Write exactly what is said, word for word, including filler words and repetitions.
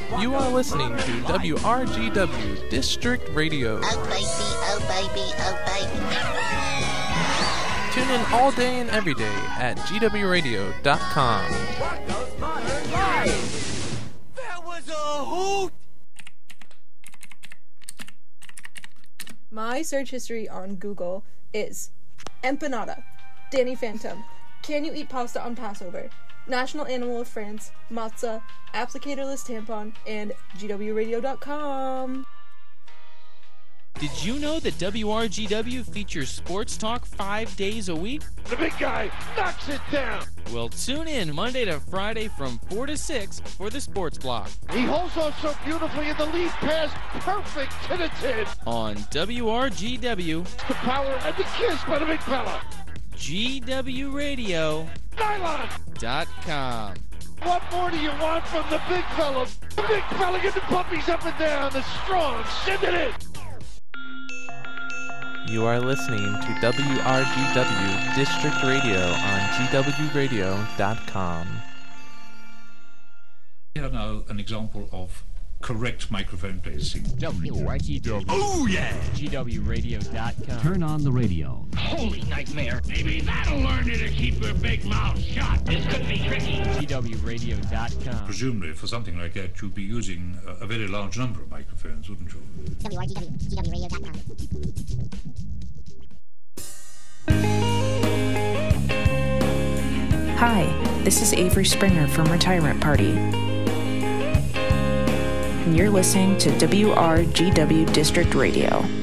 You are listening to W R G W District Radio. Oh baby, oh baby, oh baby. Tune in all day and every day at G W radio dot com. That was a hoot! My search history on Google is empanada, Danny Phantom, can you eat pasta on Passover, national animal of France, matzah, applicatorless tampon, and G W radio dot com. Did you know that W R G W features sports talk five days a week? The big guy knocks it down. Well, tune in Monday to Friday from four to six for the Sports Block. He holds on so beautifully in the lead pass, perfect to the tin. On W R G W. The power and the kiss by the big fella. G W radio dot com. What more do you want from the big fella? The big fella getting the puppies up and down, the strong, send it in. You are listening to W R G W District Radio on G W radio dot com. We have now an example of correct microphone placing. W R G W. Oh yeah! G W radio dot com. Turn on the radio. Holy nightmare. Maybe that'll learn you to keep your big mouth shut. This could be tricky. G W radio dot com. Presumably for something like that you'd be using a, a very large number of microphones, wouldn't you? W R G W, G W radio dot com. Hi, this is Avery Springer from Retirement Party. And you're listening to W R G W District Radio.